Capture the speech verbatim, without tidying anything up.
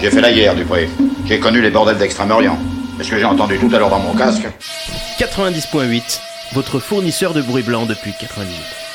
J'ai fait la guerre, Dupré. J'ai connu les bordels d'Extrême-Orient. Mais ce que j'ai entendu tout à l'heure dans mon casque... quatre-vingt-dix point huit, votre fournisseur de bruit blanc depuis quatre-vingt-dix minutes.